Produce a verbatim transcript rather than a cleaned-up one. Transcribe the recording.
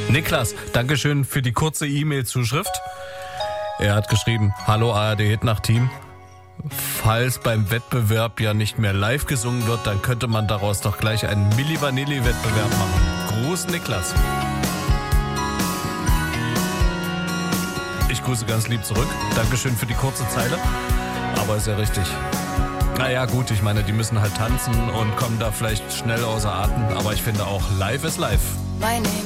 Niklas, Dankeschön für die kurze E-Mail-Zuschrift. Er hat geschrieben, hallo A R D-Hitnacht-Team. Falls beim Wettbewerb ja nicht mehr live gesungen wird, dann könnte man daraus doch gleich einen Milli Vanilli-Wettbewerb machen. Gruß Niklas. Ich grüße ganz lieb zurück. Dankeschön für die kurze Zeile. Aber ist ja richtig. Naja gut, ich meine, die müssen halt tanzen und kommen da vielleicht schnell außer Atem. Aber ich finde auch, live ist live. My name